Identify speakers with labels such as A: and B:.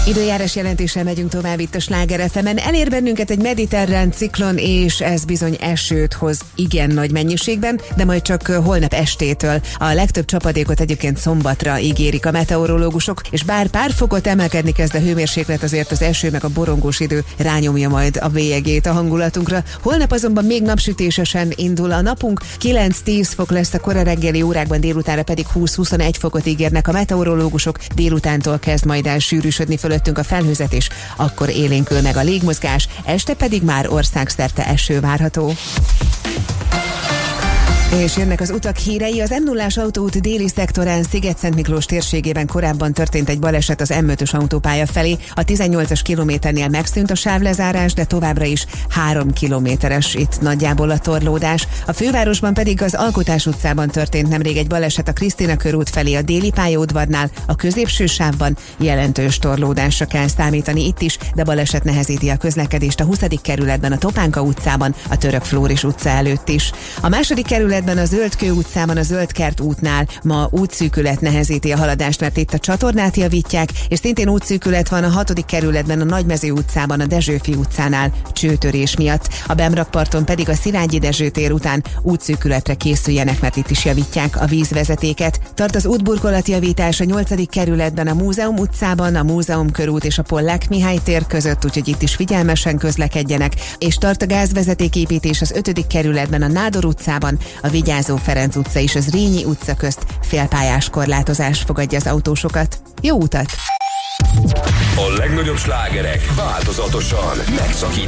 A: Időjárás jelentéssel megyünk tovább itt a Sláger FM-en. Elér bennünket egy mediterrán ciklon, és ez bizony esőt hoz igen nagy mennyiségben, de majd csak holnap estétől. A legtöbb csapadékot egyébként szombatra ígérik a meteorológusok, és bár pár fokot emelkedni kezd a hőmérséklet, azért az eső meg a borongós idő rányomja majd a bélyegét a hangulatunkra. Holnap azonban még napsütésesen indul a napunk, 9-10 fok lesz a kora reggeli órákban, délutánra pedig 20-21 fokot ígérnek a meteorológusok, délutántól kezd majd elsűrűsödni fölöttünk a felhőzet, és akkor élénkül meg a légmozgás, este pedig már országszerte eső várható. És jönnek az utak hírei. Az M0-ás autóút déli szektorán Sziget-Szentmiklós térségében korábban történt egy baleset az M5-ös autópálya felé. A 18-as kilométernél megszűnt a sávlezárás, de továbbra is 3 kilométeres itt nagyjából a torlódás. A fővárosban pedig az Alkotás utcában történt nemrég egy baleset a Krisztina körút felé a déli pályaudvarnál. A középső sávban jelentős torlódásra kell számítani itt is, de baleset nehezíti a közlekedést a 20. kerületben, a Topánka utcában, a Török Flóris utca előtt is. A második kerületben a Zöldkő utcában, a Zöldkert útnál ma útszűkület nehezíti a haladást, mert itt a csatornát javítják, és szintén útszűkület van a 6. kerületben, a Nagymező utcában, a Dezsőfi utcánál csőtörés miatt. A Bemrakparton pedig a Szilágyi Dezső tér után útszűkületre készüljenek, mert itt is javítják a vízvezetéket. Tart az útburkolatjavítás a 8. kerületben, a Múzeum utcában, a Múzeum körút és a Pollák Mihály tér között, úgyhogy itt is figyelmesen közlekedjenek, és tart a gázvezetéképítés az 5. kerületben, a Nádor utcában, a Vigyázó Ferenc utca és az Rényi utca közt félpályás korlátozás fogadja az autósokat. Jó utat!
B: A legnagyobb slágerek változatosan megszakít